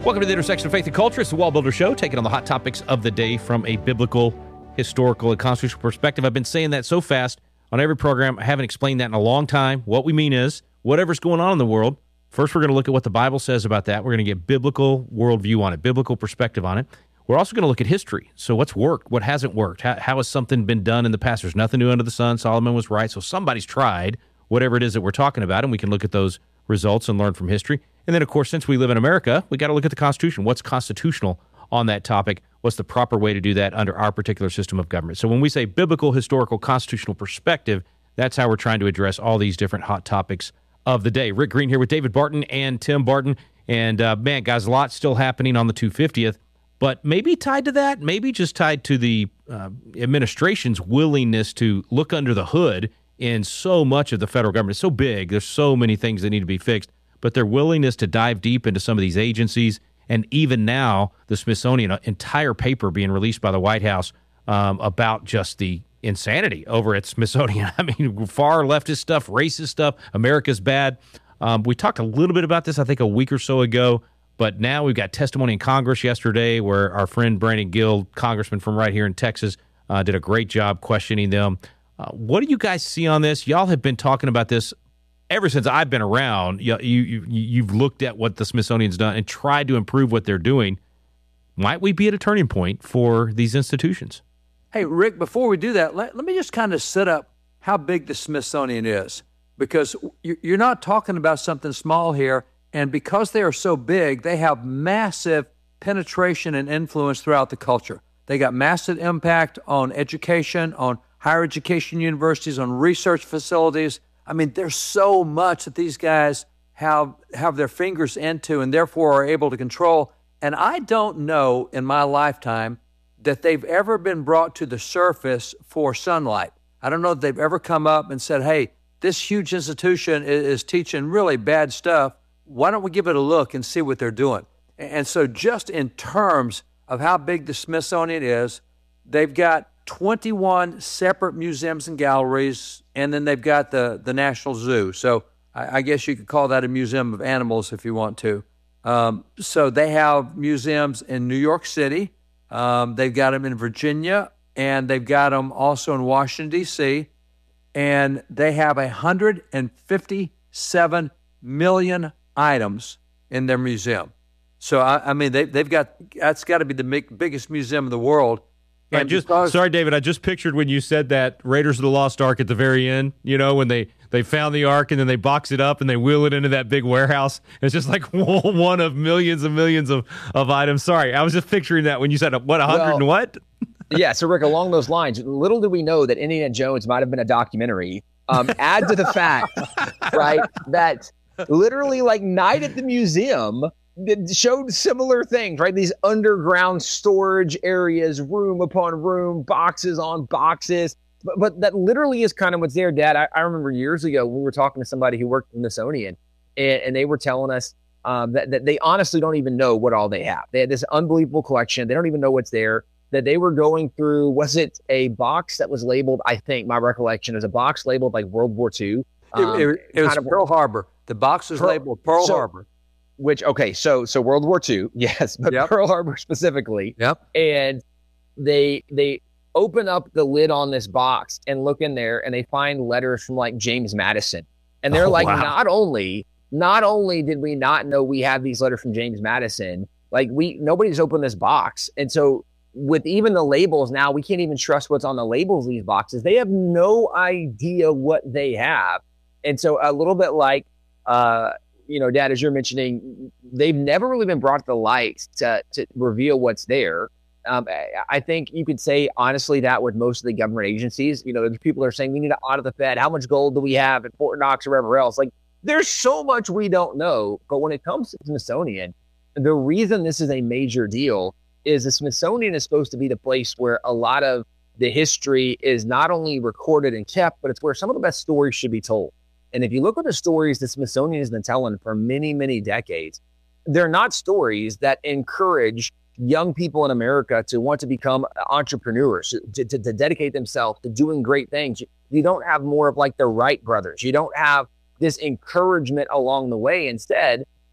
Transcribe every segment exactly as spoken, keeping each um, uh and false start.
Welcome to the Intersection of Faith and Culture. It's the Wall Builder Show, taking on the hot topics of the day from a biblical, historical, and constitutional perspective. I've been saying that so fast on every program. I haven't explained that in a long time. What we mean is, whatever's going on in the world, first we're going to look at what the Bible says about that. We're going to get biblical worldview on it, biblical perspective on it. We're also going to look at history. So what's worked? What hasn't worked? How, how has something been done in the past? There's nothing new under the sun. Solomon was right. So somebody's tried whatever it is that we're talking about, and we can look at those results and learn from history. And then, of course, since we live in America, we got to look at the Constitution. What's constitutional on that topic? What's the proper way to do that under our particular system of government? So when we say biblical, historical, constitutional perspective, that's how we're trying to address all these different hot topics of the day. Rick Green here with David Barton and Tim Barton. And, uh, man, guys, a lot still happening on the two hundred fiftieth. But maybe tied to that, maybe just tied to the uh, administration's willingness to look under the hood in so much of the federal government. It's so big. There's so many things that need to be fixed. But their willingness to dive deep into some of these agencies, and even now the Smithsonian, an entire paper being released by the White House um, about just the insanity over at Smithsonian. I mean, far leftist stuff, racist stuff, America's bad. Um, we talked a little bit about this, I think, a week or so ago. But now we've got testimony in Congress yesterday where our friend Brandon Gill, congressman from right here in Texas, uh, did a great job questioning them. Uh, what do you guys see on this? Y'all have been talking about this ever since I've been around. You, you, you, you've looked at what the Smithsonian's done and tried to improve what they're doing. Might we be at a turning point for these institutions? Hey, Rick, before we do that, let, let me just kind of set up how big the Smithsonian is, because you're not talking about something small here. And because they are so big, they have massive penetration and influence throughout the culture. They got massive impact on education, on higher education universities, on research facilities. I mean, there's so much that these guys have have their fingers into and therefore are able to control. And I don't know in my lifetime that they've ever been brought to the surface for sunlight. I don't know that they've ever come up and said, hey, this huge institution is, is teaching really bad stuff. Why don't we give it a look and see what they're doing? And so just in terms of how big the Smithsonian is, they've got twenty-one separate museums and galleries, and then they've got the, the National Zoo. So I, I guess you could call that a museum of animals if you want to. Um, so they have museums in New York City. Um, they've got them in Virginia, and they've got them also in Washington, D C, and they have one hundred fifty-seven million items in their museum. So, I, I mean, they, they've got, that's got to be the big, biggest museum in the world. I just because, sorry, David, I just pictured when you said that Raiders of the Lost Ark at the very end, you know, when they, they found the Ark and then they box it up and they wheel it into that big warehouse. It's just like one of millions and millions of, of items. Sorry, I was just picturing that when you said, what, one hundred well, and what? Yeah, so Rick, along those lines, little did we know that Indiana Jones might have been a documentary. Um, add to the fact, right, that literally like Night at the Museum showed similar things, right? These underground storage areas, room upon room, boxes on boxes. But, but that literally is kind of what's there, Dad. I, I remember years ago we were talking to somebody who worked in the Smithsonian, and, and they were telling us um, that, that they honestly don't even know what all they have. They had this unbelievable collection. They don't even know what's there. That they were going through, was it a box that was labeled, I think, my recollection is a box labeled like World War Two. Um, it, it, it was of, Pearl Harbor. The box was Pearl, labeled Pearl so, Harbor. Which, okay, so so World War Two, yes, but yep. Pearl Harbor specifically. Yep. And they they open up the lid on this box and look in there, and they find letters from like James Madison. And they're oh, like, wow. not only, not only did we not know we have these letters from James Madison, like we nobody's opened this box. And so with even the labels now, we can't even trust what's on the labels of these boxes. They have no idea what they have. And so a little bit like, uh, you know, Dad, as you're mentioning, they've never really been brought to the light to, to reveal what's there. Um, I think you could say, honestly, that with most of the government agencies, you know, there's people that are saying we need to audit the Fed. How much gold do we have at Fort Knox or wherever else? Like, there's so much we don't know. But when it comes to Smithsonian, the reason this is a major deal is the Smithsonian is supposed to be the place where a lot of the history is not only recorded and kept, but it's where some of the best stories should be told. And if you look at the stories the Smithsonian has been telling for many, many decades, they're not stories that encourage young people in America to want to become entrepreneurs, to, to, to dedicate themselves to doing great things. You, you don't have more of like the Wright brothers. You don't have this encouragement along the way. Instead,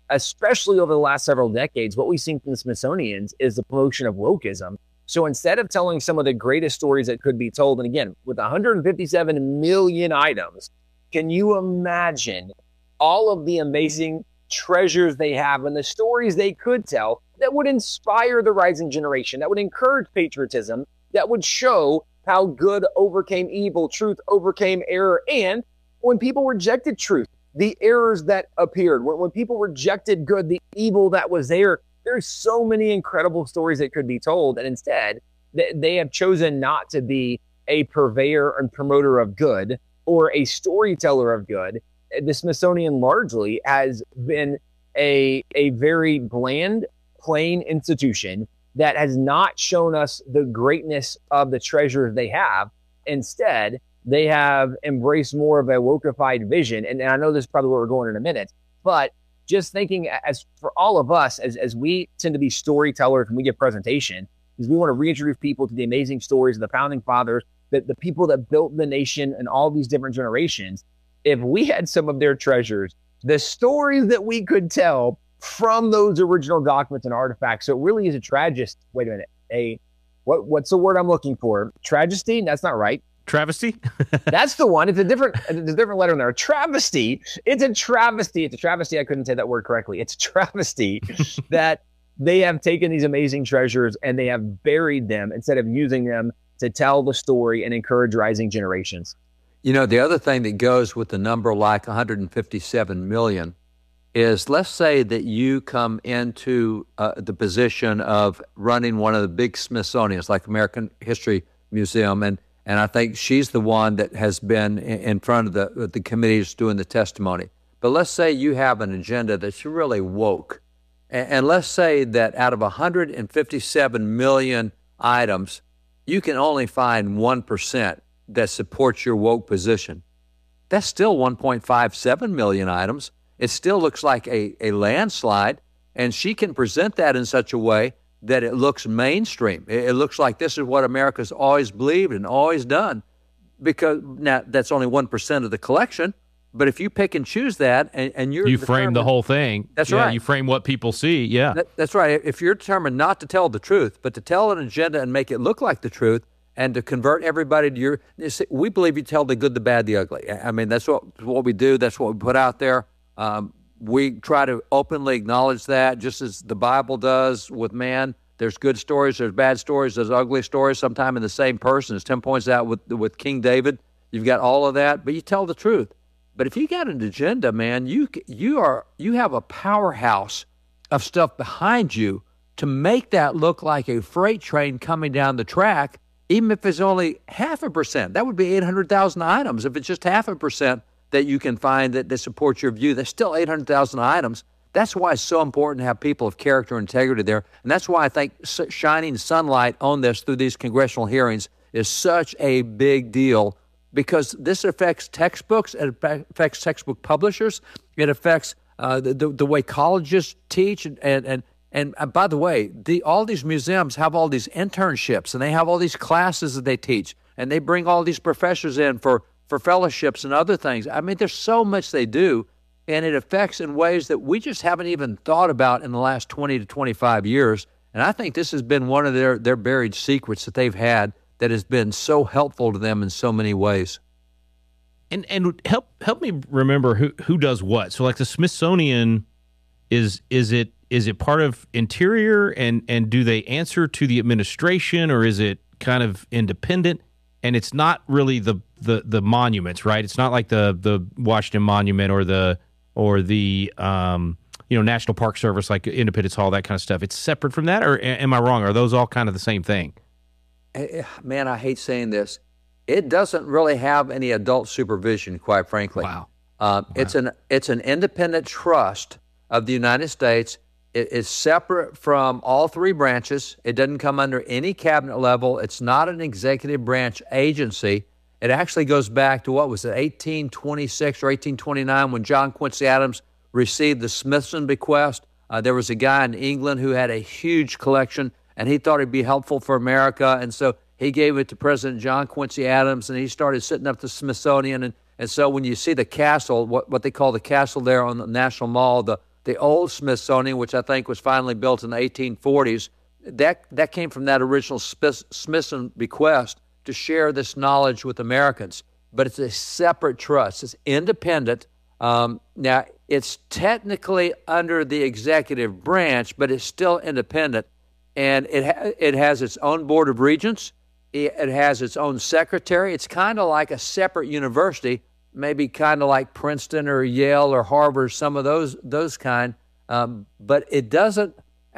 especially over the last several decades, what we've seen from the Smithsonian's is the promotion of wokeism. So instead of telling some of the greatest stories that could be told, and again, with one hundred fifty-seven million items, can you imagine all of the amazing treasures they have and the stories they could tell that would inspire the rising generation, that would encourage patriotism, that would show how good overcame evil, truth overcame error, and when people rejected truth, the errors that appeared, when, when people rejected good, the evil that was there. There's so many incredible stories that could be told, and instead, they, they have chosen not to be a purveyor and promoter of good or a storyteller of good. The Smithsonian largely has been a, a very bland, plain institution that has not shown us the greatness of the treasures they have. Instead, they have embraced more of a wokeified vision. And, and I know this is probably where we're going in a minute, but just thinking as for all of us, as, as we tend to be storytellers when we give presentation, is we want to reintroduce people to the amazing stories of the founding fathers, the, the people that built the nation and all these different generations. If we had some of their treasures, the stories that we could tell from those original documents and artifacts. So it really is a tragedy. Wait a minute. A what? What's the word I'm looking for? Tragedy? That's not right. Travesty? That's the one. It's a different, it's a different letter in there. A travesty. It's a travesty. It's a travesty. I couldn't say that word correctly. It's a travesty that they have taken these amazing treasures and they have buried them instead of using them to tell the story and encourage rising generations. You know, the other thing that goes with the number like one hundred fifty-seven million is, let's say that you come into uh, the position of running one of the big Smithsonians, like American History Museum, and And I think she's the one that has been in front of the the committees doing the testimony. But let's say you have an agenda that's really woke. And, and let's say that out of one hundred fifty-seven million items, you can only find one percent that supports your woke position. That's still one point five seven million items. It still looks like a, a landslide. And she can present that in such a way that it looks mainstream. It, it looks like this is what America's always believed and always done. Because now that's only one percent of the collection. But if you pick and choose that and, and you're You frame the whole thing. That's yeah, right. You frame what people see. Yeah. That, that's right. If you're determined not to tell the truth, but to tell an agenda and make it look like the truth and to convert everybody to your, we believe you tell the good, the bad, the ugly. I mean, that's what, what we do. That's what we put out there. Um, we try to openly acknowledge that, just as the Bible does with man. There's good stories, there's bad stories, there's ugly stories, sometimes in the same person. As Tim points out with with King David, you've got all of that, but you tell the truth. But if you got an agenda, man, you you are you have a powerhouse of stuff behind you to make that look like a freight train coming down the track, even if it's only half a percent. That would be eight hundred thousand items. If it's just half a percent that you can find that, that supports your view, that's still eight hundred thousand items. That's why it's so important to have people of character and integrity there. And that's why I think shining sunlight on this through these congressional hearings is such a big deal, because this affects textbooks, it affects textbook publishers, it affects uh, the, the the way colleges teach. And, and, and, and uh, by the way, the, all these museums have all these internships, and they have all these classes that they teach, and they bring all these professors in for, for fellowships and other things. I mean, there's so much they do. And it affects in ways that we just haven't even thought about in the last twenty to twenty-five years. And I think this has been one of their, their buried secrets that they've had that has been so helpful to them in so many ways. And and help help me remember who who does what. So like the Smithsonian, is is it is it part of Interior, and, and do they answer to the administration, or is it kind of independent? And it's not really the, the, the monuments, right? It's not like the the Washington Monument or the or the um, you know, National Park Service, like Independence Hall, that kind of stuff. It's separate from that, or am I wrong? Are those all kind of the same thing? Man, I hate saying this. It doesn't really have any adult supervision, quite frankly. Wow. Uh, wow. It's an it's an independent trust of the United States. It is separate from all three branches. It doesn't come under any cabinet level. It's not an executive branch agency. It actually goes back to, what was it, eighteen twenty-six or eighteen twenty-nine, when John Quincy Adams received the Smithson bequest. Uh, there was a guy in England who had a huge collection, and he thought it'd be helpful for America, and so he gave it to President John Quincy Adams, and he started setting up the Smithsonian. And, and so when you see the castle, what, what they call the castle there on the National Mall, the the old Smithsonian, which I think was finally built in the eighteen forties, that, that came from that original Smithsonian bequest to share this knowledge with Americans. But it's a separate trust. It's independent. Um, now, it's technically under the executive branch, but it's still independent. And it ha- it has its own board of regents. It, it has its own secretary. It's kind of like a separate university, maybe kind of like Princeton or Yale or Harvard, some of those those kind. Um, but it doesn't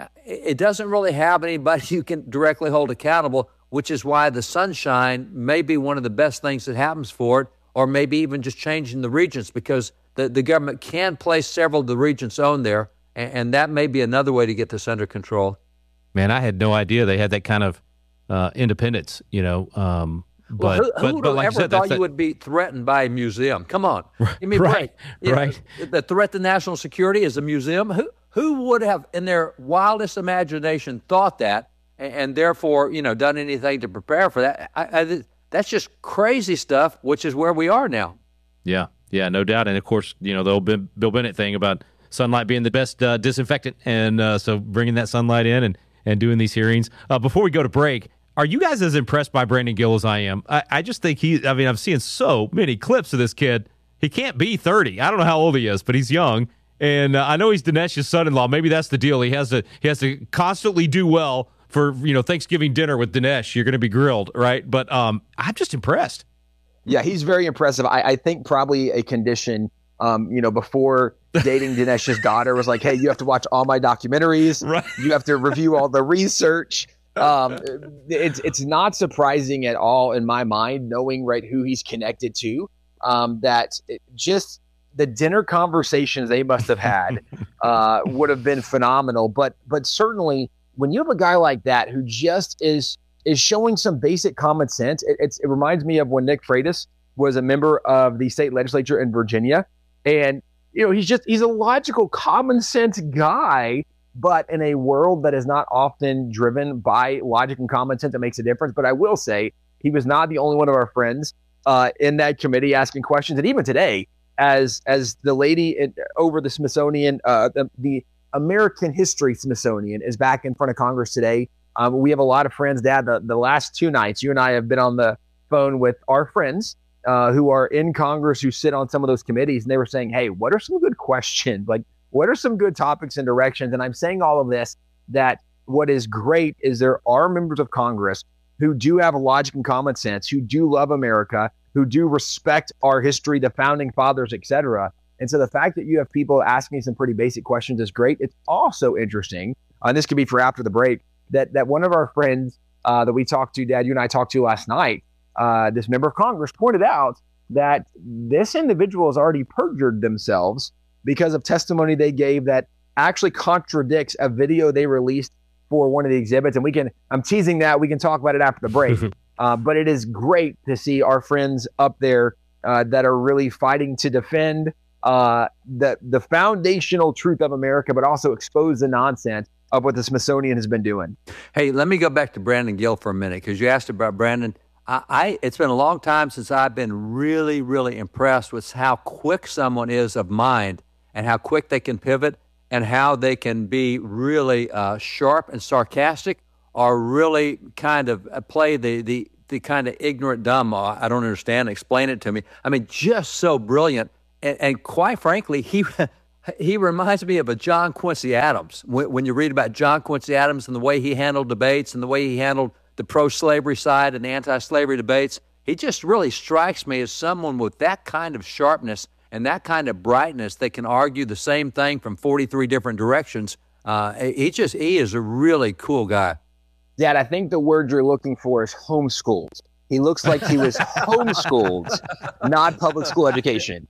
it doesn't really have anybody you can directly hold accountable, which is why the sunshine may be one of the best things that happens for it, or maybe even just changing the regents, because the, the government can place several of the regents on there, and, and that may be another way to get this under control. Man, I had no idea they had that kind of uh, independence, you know. Um, but, well, who, but, who would but have like ever said, thought that, you would be threatened by a museum? Come on. Give me a right, break. right. Know, the threat to national security is a museum. Who who would have, in their wildest imagination, thought that, and, and therefore, you know, done anything to prepare for that? I, I, that's just crazy stuff, which is where we are now. Yeah, yeah, no doubt. And, of course, you know, the old Bill Bennett thing about sunlight being the best uh, disinfectant, and uh, so bringing that sunlight in and, and doing these hearings. Uh, before we go to break, are you guys as impressed by Brandon Gill as I am? I, I just think he, I mean, I'm seeing so many clips of this kid. He can't be thirty. I don't know how old he is, but he's young. And uh, I know he's Dinesh's son-in-law. Maybe that's the deal. He has to he has to constantly do well for, you know, Thanksgiving dinner with Dinesh. You're going to be grilled, right? But um, I'm just impressed. Yeah, he's very impressive. I, I think probably a condition, um, you know, before dating Dinesh's daughter was like, hey, you have to watch all my documentaries. Right. You have to review all the research. Um, it's it's not surprising at all in my mind, knowing right who he's connected to, um, that it just the dinner conversations they must have had uh, would have been phenomenal. But but certainly when you have a guy like that who just is is showing some basic common sense, it, it's, it reminds me of when Nick Freitas was a member of the state legislature in Virginia, and you know he's just he's a logical, common sense guy. But in a world that is not often driven by logic and common sense, it makes a difference. But I will say he was not the only one of our friends uh, in that committee asking questions. And even today, as as the lady in, over the Smithsonian, uh, the, the American History Smithsonian is back in front of Congress today. Um, we have a lot of friends, Dad. The, the last two nights, you and I have been on the phone with our friends uh, who are in Congress, who sit on some of those committees. And they were saying, hey, what are some good questions? Like, what are some good topics and directions? And I'm saying all of this, that what is great is there are members of Congress who do have logic and common sense, who do love America, who do respect our history, the founding fathers, et cetera. And so the fact that you have people asking some pretty basic questions is great. It's also interesting, uh, and this could be for after the break, that that one of our friends uh, that we talked to, Dad, you and I talked to last night, uh, this member of Congress pointed out that this individual has already perjured themselves because of testimony they gave that actually contradicts a video they released for one of the exhibits. And we can, I'm teasing that, we can talk about it after the break. uh, but it is great to see our friends up there uh, that are really fighting to defend uh, the, the foundational truth of America, but also expose the nonsense of what the Smithsonian has been doing. Hey, let me go back to Brandon Gill for a minute, because you asked about Brandon. I, I it's been a long time since I've been really, really impressed with how quick someone is of mind, and how quick they can pivot, and how they can be really uh, sharp and sarcastic, or really kind of play the the, the kind of ignorant dumb. Uh, I don't understand. Explain it to me. I mean, just so brilliant. And, and quite frankly, he he reminds me of a John Quincy Adams. When, when you read about John Quincy Adams and the way he handled debates and the way he handled the pro-slavery side and the anti-slavery debates, he just really strikes me as someone with that kind of sharpness and that kind of brightness that can argue the same thing from forty-three different directions. Uh, he just, he is a really cool guy. Dad, I think the word you're looking for is homeschooled. He looks like he was homeschooled, not public school education.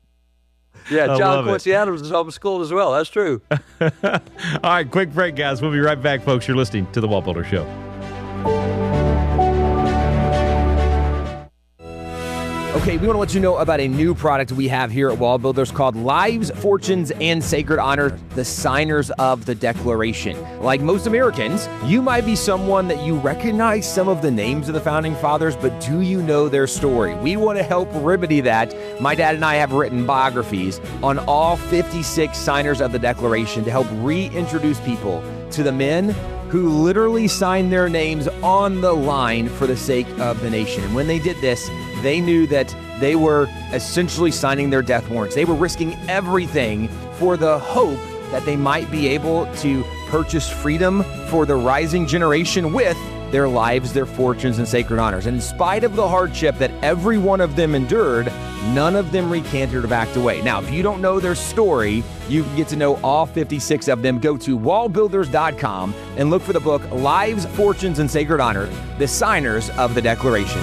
Yeah, John Quincy it. Adams is homeschooled as well. That's true. All right, quick break, guys. We'll be right back, folks. You're listening to The Walt Builder Show. Okay, we want to let you know about a new product we have here at Wall Builders called Lives, Fortunes, and Sacred Honors, the Signers of the Declaration. Like most Americans, you might be someone that you recognize some of the names of the Founding Fathers, but do you know their story? We want to help remedy that. My dad and I have written biographies on all fifty-six signers of the Declaration to help reintroduce people to the men who literally signed their names on the line for the sake of the nation. And when they did this, they knew that they were essentially signing their death warrants. They were risking everything for the hope that they might be able to purchase freedom for the rising generation with their lives, their fortunes, and sacred honors. And in spite of the hardship that every one of them endured, none of them recanted or backed away. Now, if you don't know their story, you can get to know all fifty-six of them. Go to wall builders dot com and look for the book, Lives, Fortunes, and Sacred Honor, the Signers of the Declaration.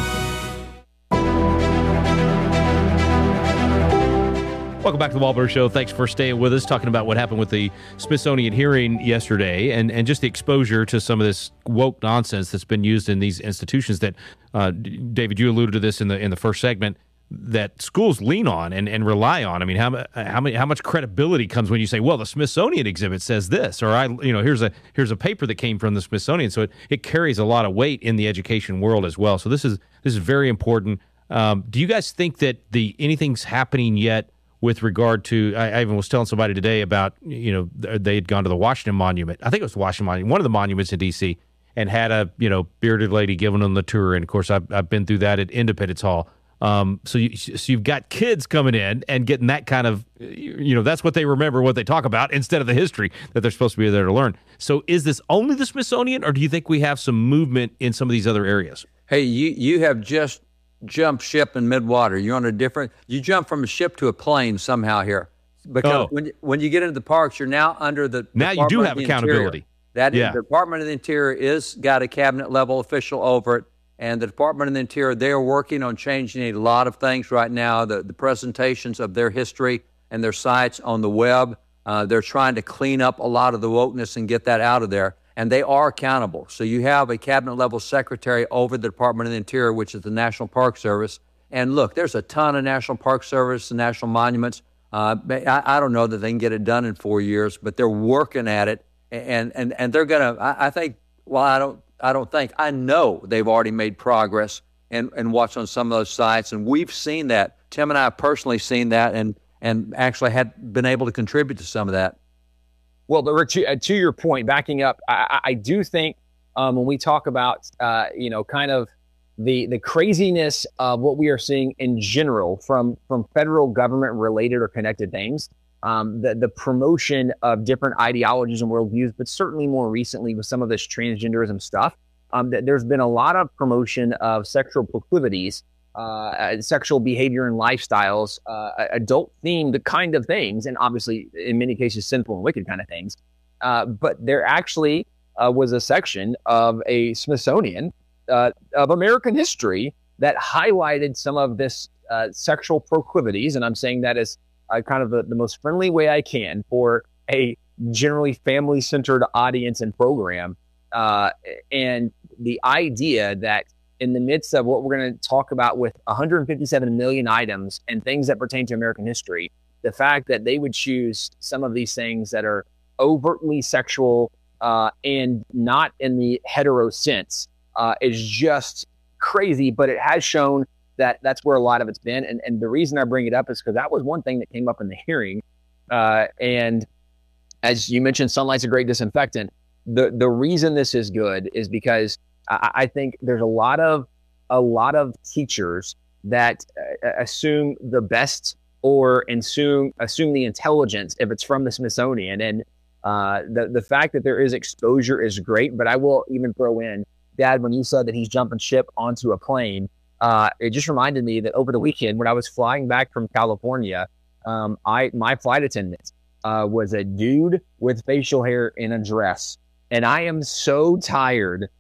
Welcome back to the Wall Builders Show. Thanks for staying with us, talking about what happened with the Smithsonian hearing yesterday and, and just the exposure to some of this woke nonsense that's been used in these institutions that, uh, David, you alluded to this in the in the first segment, that schools lean on and, and rely on. I mean, how how many how much credibility comes when you say, well, the Smithsonian exhibit says this, or I you know here's a here's a paper that came from the Smithsonian. So it, it carries a lot of weight in the education world as well. So this is this is very important. Um, do you guys think that the anything's happening yet with regard to, I, I even was telling somebody today about, you know, they had gone to the Washington Monument. I think it was the Washington Monument, one of the monuments in D C, and had a, you know, bearded lady giving them the tour. And of course, I've, I've been through that at Independence Hall. Um, so, you, so you've got kids coming in and getting that kind of, you know, that's what they remember, what they talk about, instead of the history that they're supposed to be there to learn. So is this only the Smithsonian, or do you think we have some movement in some of these other areas? Hey, you, you have just jumped ship in midwater. You're on a different, you jump from a ship to a plane somehow here. Because oh. when, when you get into the parks, you're now under the Now Department you do have of the accountability. Interior. That yeah. The Department of the Interior is got a cabinet level official over it. And the Department of the Interior, they are working on changing a lot of things right now. The, the presentations of their history and their sites on the web, uh, they're trying to clean up a lot of the wokeness and get that out of there. And they are accountable. So you have a cabinet-level secretary over the Department of the Interior, which is the National Park Service. And look, there's a ton of National Park Service and national monuments. Uh, I, I don't know that they can get it done in four years, but they're working at it. And and and they're gonna. I, I think. Well, I don't. I don't think. I know they've already made progress and and watched on some of those sites, and we've seen that. Tim and I have personally seen that, and and actually had been able to contribute to some of that. Well, Rick, to, to your point, backing up, I, I do think um, when we talk about, uh, you know, kind of the the craziness of what we are seeing in general from from federal government related or connected things, um, the the promotion of different ideologies and worldviews, but certainly more recently with some of this transgenderism stuff, um, that there's been a lot of promotion of sexual proclivities, uh, sexual behavior and lifestyles, uh, adult-themed kind of things, and obviously, in many cases, sinful and wicked kind of things. Uh, but there actually uh, was a section of a Smithsonian uh, of American history that highlighted some of this uh, sexual proclivities, and I'm saying that as uh, kind of the, the most friendly way I can for a generally family-centered audience and program, uh, and the idea that in the midst of what we're going to talk about with one hundred fifty-seven million items and things that pertain to American history, the fact that they would choose some of these things that are overtly sexual uh, and not in the hetero sense uh, is just crazy. But it has shown that that's where a lot of it's been. And, and the reason I bring it up is because that was one thing that came up in the hearing. Uh, and as you mentioned, sunlight's a great disinfectant. The, the reason this is good is because I think there's a lot of a lot of teachers that uh, assume the best or assume assume the intelligence if it's from the Smithsonian, and uh, the the fact that there is exposure is great. But I will even throw in, Dad, when you said that he's jumping ship onto a plane, uh, it just reminded me that over the weekend when I was flying back from California, um, I my flight attendant uh, was a dude with facial hair in a dress, and I am so tired